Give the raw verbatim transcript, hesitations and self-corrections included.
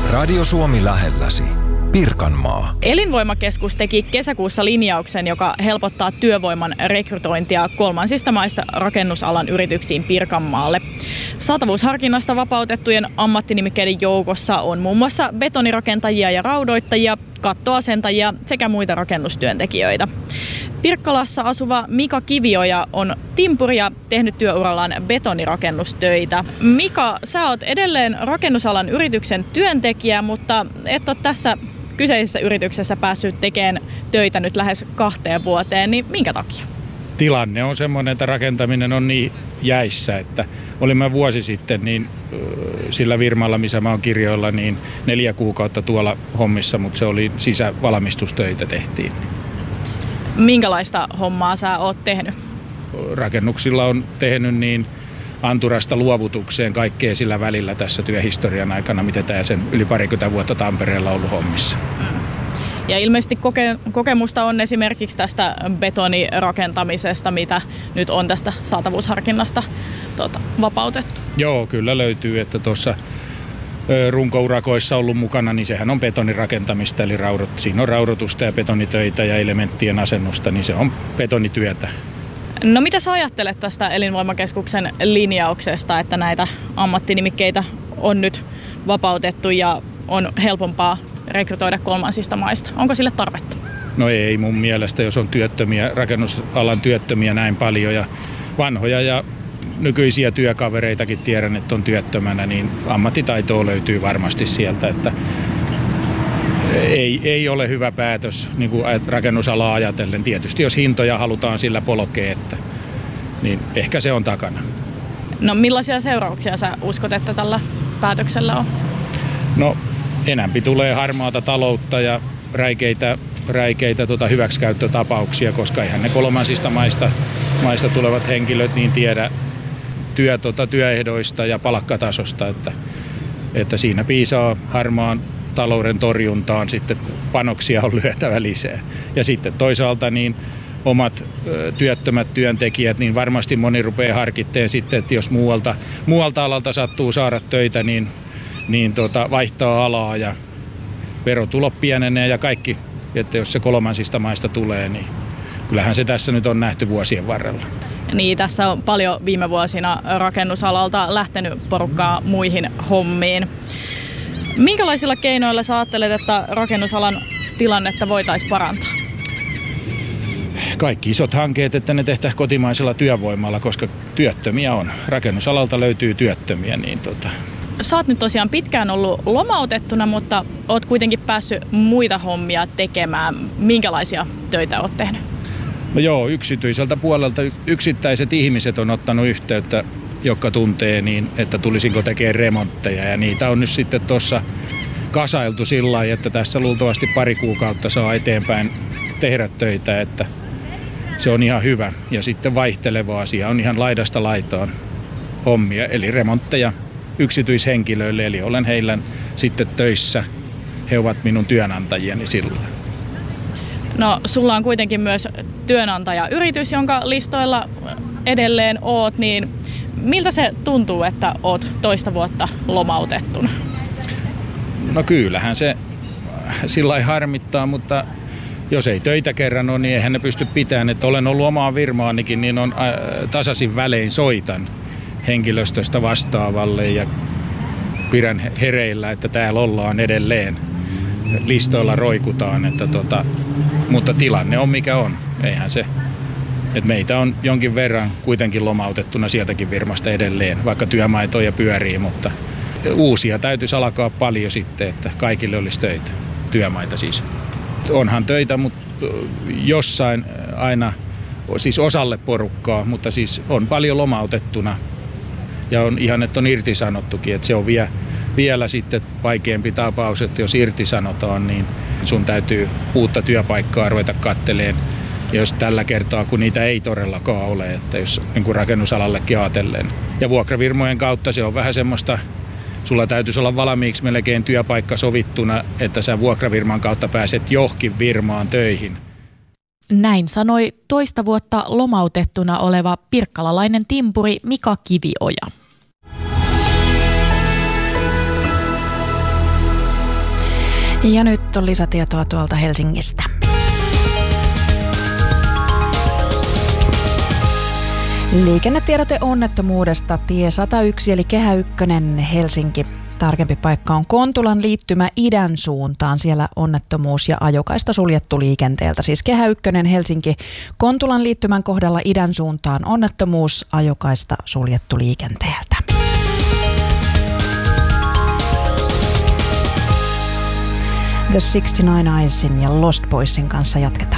Radio Suomi lähelläsi. Pirkanmaa. Elinvoimakeskus teki kesäkuussa linjauksen, joka helpottaa työvoiman rekrytointia kolmansista maista rakennusalan yrityksiin Pirkanmaalle. Saatavuusharkinnasta vapautettujen ammattinimikkeiden joukossa on muun muassa betonirakentajia ja raudoittajia, kattoasentajia sekä muita rakennustyöntekijöitä. Pirkkalassa asuva Mika Kivioja on timpuri ja tehnyt työurallaan betonirakennustöitä. Mika, sä oot edelleen rakennusalan yrityksen työntekijä, mutta et ole tässä kyseisessä yrityksessä päässyt tekemään töitä nyt lähes kahteen vuoteen, niin minkä takia? Tilanne on semmoinen, että rakentaminen on niin jäissä, että olin mä vuosi sitten niin sillä firmalla, missä mä oon kirjoilla, niin neljä kuukautta tuolla hommissa, mutta se oli sisävalmistustöitä tehtiin. Minkälaista hommaa sä oot tehnyt? Rakennuksilla on tehnyt niin anturasta luovutukseen kaikkea sillä välillä tässä työhistorian aikana, mitä tää sen yli parikymmentä vuotta Tampereella ollut hommissa. Mm. Ja ilmeisesti koke- kokemusta on esimerkiksi tästä betonirakentamisesta, mitä nyt on tästä saatavuusharkinnasta tuota, vapautettu. Joo, kyllä löytyy, että tuossa runkourakoissa ollut mukana, niin sehän on betonirakentamista, eli raudot, siinä on raudotusta ja betonitöitä ja elementtien asennusta, niin se on betonityötä. No mitä sä ajattelet tästä Elinvoimakeskuksen linjauksesta, että näitä ammattinimikkeitä on nyt vapautettu ja on helpompaa rekrytoida kolmansista maista? Onko sille tarvetta? No ei mun mielestä, jos on työttömiä, rakennusalan työttömiä näin paljon ja vanhoja ja nykyisiä työkavereitakin tiedän, että on työttömänä, niin ammattitaitoa löytyy varmasti sieltä, että ei, ei ole hyvä päätös niin kuin rakennusalaa ajatellen. Tietysti jos hintoja halutaan sillä polkea, että, niin ehkä se on takana. No millaisia seurauksia sä uskot, että tällä päätöksellä on? No enämpi tulee harmaata taloutta ja räikeitä, räikeitä tuota hyväksikäyttötapauksia, koska eihän ne kolmansista maista, maista tulevat henkilöt niin tiedä työ, tuota, työehdoista ja palkkatasosta, että, että siinä piisaa harmaan talouden torjuntaan sitten panoksia on lyötävä lisää. Ja sitten toisaalta niin omat ö, työttömät työntekijät, niin varmasti moni rupeaa harkitteen sitten, että jos muualta, muualta alalta sattuu saada töitä, niin, niin tota, vaihtaa alaa ja verotulot pienenee ja kaikki, että jos se kolmansista maista tulee, niin kyllähän se tässä nyt on nähty vuosien varrella. Niin, tässä on paljon viime vuosina rakennusalalta lähtenyt porukkaa muihin hommiin. Minkälaisilla keinoilla sä ajattelet, että rakennusalan tilannetta voitaisiin parantaa? Kaikki isot hankkeet, että ne tehdään kotimaisella työvoimalla, koska työttömiä on. Rakennusalalta löytyy työttömiä. Niin tota. Sä oot nyt tosiaan pitkään ollut lomautettuna, mutta oot kuitenkin päässyt muita hommia tekemään. Minkälaisia töitä oot tehnyt? No joo, yksityiseltä puolelta yksittäiset ihmiset on ottanut yhteyttä, jotka tuntee niin, että tulisinko tekemään remontteja. Ja niitä on nyt sitten tuossa kasailtu sillä lailla, että tässä luultavasti pari kuukautta saa eteenpäin tehdä töitä, että se on ihan hyvä. Ja sitten vaihteleva asia on ihan laidasta laitaan hommia, eli remontteja yksityishenkilöille, eli olen heillä sitten töissä. He ovat minun työnantajieni silloin. No, sulla on kuitenkin myös työnantajayritys, jonka listoilla edelleen oot, niin miltä se tuntuu, että oot toista vuotta lomautettuna? No kyllähän se sillä lailla harmittaa, mutta jos ei töitä kerran ole, niin eihän ne pysty pitämään. Että olen ollut omaa firmaanikin, niin on tasaisin välein soitan henkilöstöstä vastaavalle ja pidän hereillä, että täällä ollaan edelleen. Listoilla roikutaan, että tota, mutta tilanne on mikä on. Eihän se, että meitä on jonkin verran kuitenkin lomautettuna sieltäkin firmasta edelleen, vaikka työmaitoja pyörii, mutta uusia täytyisi alkaa paljon sitten, että kaikille olisi töitä, työmaita siis. Onhan töitä, mutta jossain aina, siis osalle porukkaa, mutta siis on paljon lomautettuna ja on ihan, että on irtisanottukin, että se on vielä Vielä sitten vaikeampi tapaus, että jos irtisanotaan, niin sun täytyy uutta työpaikkaa ruveta katteleen. Ja jos tällä kertaa, kun niitä ei todellakaan ole, että jos niin kuin rakennusalallekin ajatellen. Ja vuokravirmojen kautta se on vähän semmoista, sulla täytyisi olla valmiiksi melkein työpaikka sovittuna, että sä vuokravirman kautta pääset johonkin virmaan töihin. Näin sanoi toista vuotta lomautettuna oleva pirkkalalainen timpuri Mika Kivioja. Ja nyt on lisätietoa tuolta Helsingistä. Liikennetiedote onnettomuudesta tie sata yksi eli Kehä ykkönen Helsinki. Tarkempi paikka on Kontulan liittymä idän suuntaan. Siellä onnettomuus ja ajokaista suljettu liikenteeltä. Siis Kehä ykkönen Helsinki. Kontulan liittymän kohdalla idän suuntaan onnettomuus, ajokaista suljettu liikenteeltä. The sixty-nine Eyesin ja Lost Boysin kanssa jatketaan.